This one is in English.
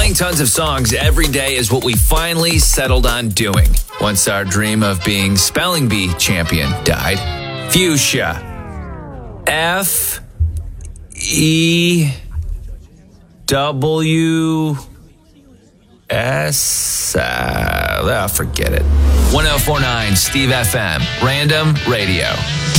Playing tons of songs every day is what we finally settled on doing once our dream of being spelling bee champion died. Fuchsia. F-E-W-S. Forget it. 1049 Steve FM. Random Radio.